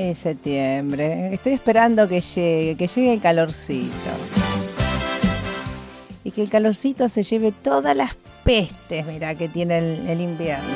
Ay, septiembre. Estoy esperando que llegue el calorcito. Y que el calorcito se lleve todas las pestes, mirá, que tiene el invierno.